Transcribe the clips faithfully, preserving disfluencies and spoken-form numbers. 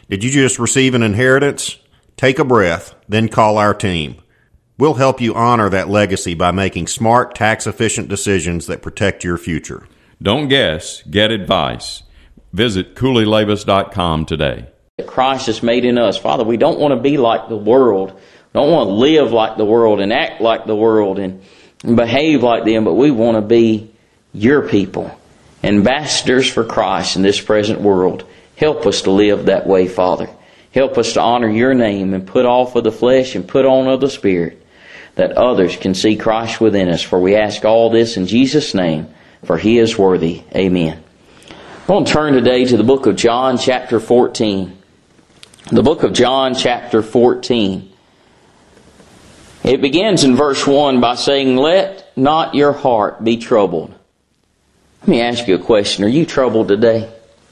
Did you just receive an inheritance? Take a breath, then call our team. We'll help you honor that legacy by making smart, tax-efficient decisions that protect your future. Don't guess, get advice. Visit Cooley Labus dot com today. Christ is made in us. Father, we don't want to be like the world. We don't want to live like the world and act like the world and behave like them, but we want to be your people, ambassadors for Christ in this present world. Help us to live that way, Father. Help us to honor your name and put off of the flesh and put on of the Spirit, that others can see Christ within us. For we ask all this in Jesus' name, for He is worthy. Amen. I want to turn today to the book of John chapter fourteen. The book of John chapter fourteen. It begins in verse one by saying, "Let not your heart be troubled." Let me ask you a question. Are you troubled today?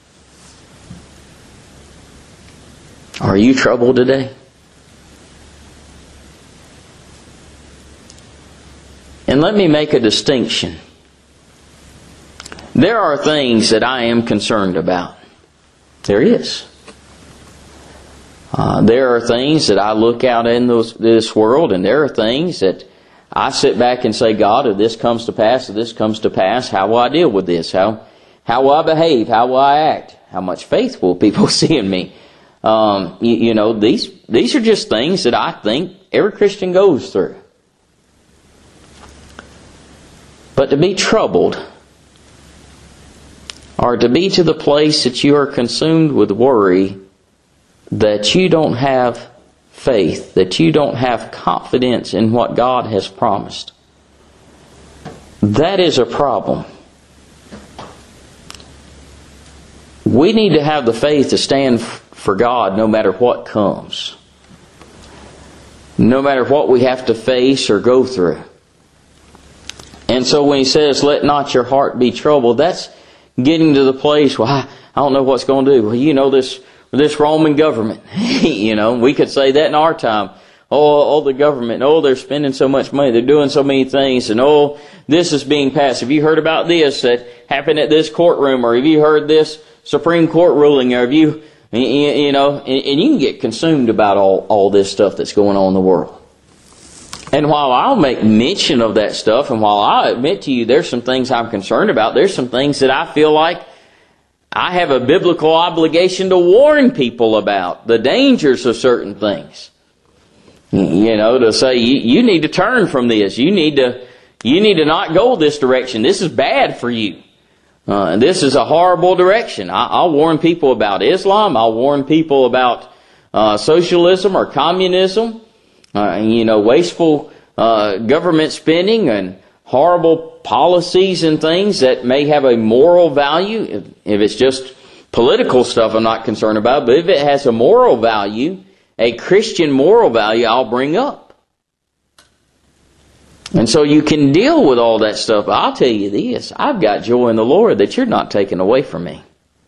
Are you troubled today? And let me make a distinction. There are things that I am concerned about. There is. Uh, there are things that I look out in those, this world, and there are things that I sit back and say, God, if this comes to pass, if this comes to pass, how will I deal with this? How, how will I behave? How will I act? How much faith will people see in me? Um, you, you know, these these are just things that I think every Christian goes through. But to be troubled, or to be to the place that you are consumed with worry, that you don't have faith, that you don't have confidence in what God has promised, that is a problem. We need to have the faith to stand for God no matter what comes, no matter what we have to face or go through. And so when He says, "Let not your heart be troubled," that's getting to the place where I, I don't know what's going to do. Well, you know, this this Roman government, you know, we could say that in our time. Oh, oh, the government, oh, they're spending so much money, they're doing so many things, and oh, this is being passed. Have you heard about this that happened at this courtroom, or have you heard this Supreme Court ruling, or have you, you know, and, and you can get consumed about all, all this stuff that's going on in the world. And while I'll make mention of that stuff, and while I admit to you there's some things I'm concerned about, there's some things that I feel like I have a biblical obligation to warn people about, the dangers of certain things. You know, to say, you, you need to turn from this. You need to, you need to not go this direction. This is bad for you. Uh, and this is a horrible direction. I, I'll warn people about Islam. I'll warn people about uh, socialism or communism. Uh, you know, wasteful uh, government spending and horrible policies and things that may have a moral value. If, if it's just political stuff, I'm not concerned about. But if it has a moral value, a Christian moral value, I'll bring up. And so you can deal with all that stuff. I'll tell you this, I've got joy in the Lord that you're not taking away from me.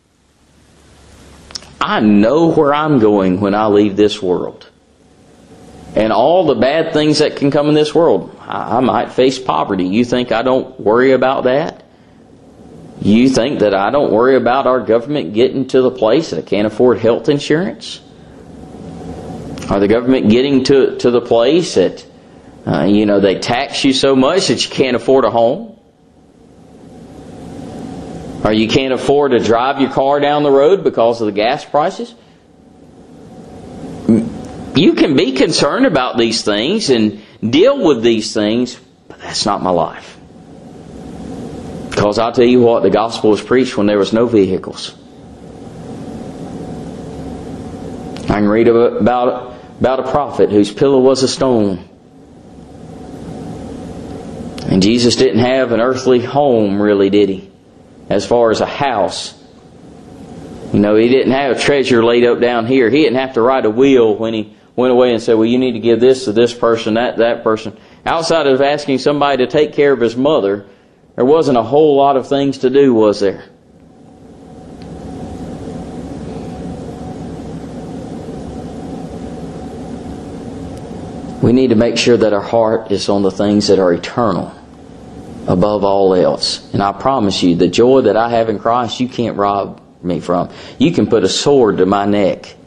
I know where I'm going when I leave this world. And all the bad things that can come in this world. I, I might face poverty. You think I don't worry about that? You think that I don't worry about our government getting to the place that I can't afford health insurance? Or the government getting to, to the place that, uh, you know, they tax you so much that you can't afford a home? Or you can't afford to drive your car down the road because of the gas prices? You can be concerned about these things and deal with these things, but that's not my life. Because I'll tell you what, the gospel was preached when there was no vehicles. I can read about, about a prophet whose pillow was a stone. And Jesus didn't have an earthly home, really, did He? As far as a house. You know, He didn't have a treasure laid up down here. He didn't have to write a will when He went away and said, well, you need to give this to this person, that that person. Outside of asking somebody to take care of his mother, there wasn't a whole lot of things to do, was there? We need to make sure that our heart is on the things that are eternal above all else. And I promise you, the joy that I have in Christ, you can't rob me from. You can put a sword to my neck